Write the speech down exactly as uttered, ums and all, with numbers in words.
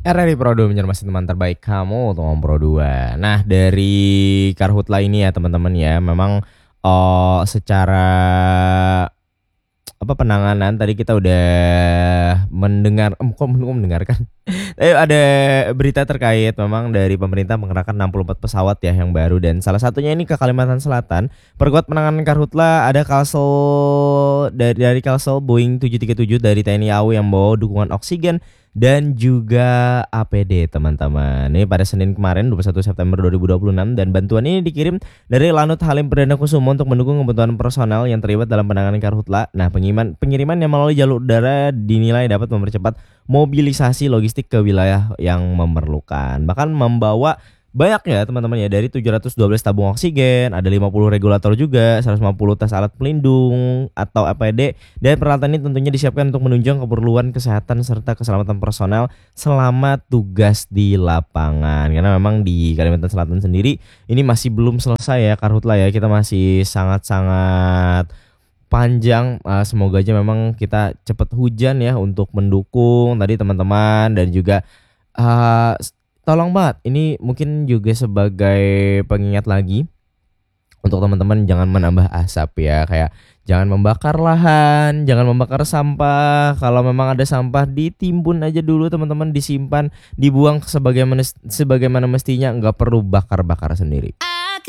R R I Pro dua mencermati teman terbaik kamu untuk Om Pro dua. Nah, dari Karhutla ini ya teman-teman ya, memang oh, secara apa penanganan tadi kita udah mendengar em, kok kok mendengarkan eh, ada berita terkait memang dari pemerintah mengerahkan enam puluh empat pesawat ya yang baru, dan salah satunya ini ke Kalimantan Selatan. Perkuat penanganan Karhutla ada Kalsel dari dari Kalsel Boeing tujuh tiga tujuh dari T N I A U yang membawa dukungan oksigen dan juga A P D teman-teman. Ini pada Senin kemarin dua puluh satu September dua ribu dua puluh enam, dan bantuan ini dikirim dari Lanut Halim Perdana Kusuma untuk mendukung kebutuhan personal yang terlibat dalam penanganan Karhutla. Nah, pengiriman pengiriman yang melalui jalur udara dinilai dapat mempercepat mobilisasi logistik ke wilayah yang memerlukan. Bahkan membawa banyak ya teman-teman ya, dari tujuh ratus dua belas tabung oksigen, ada lima puluh regulator juga, seratus lima puluh tas alat pelindung atau A P D, dan peralatan ini tentunya disiapkan untuk menunjang keperluan kesehatan serta keselamatan personel selama tugas di lapangan. Karena memang di Kalimantan Selatan sendiri ini masih belum selesai ya Karhutla ya, kita masih sangat-sangat panjang. Uh, semoga aja memang kita cepat hujan ya untuk mendukung tadi teman-teman, dan juga uh, tolong banget ini mungkin juga sebagai pengingat lagi untuk teman-teman, jangan menambah asap ya, kayak jangan membakar lahan, jangan membakar sampah. Kalau memang ada sampah ditimbun aja dulu teman-teman, disimpan, dibuang sebagaimana sebagaimana mestinya, nggak perlu bakar-bakar sendiri.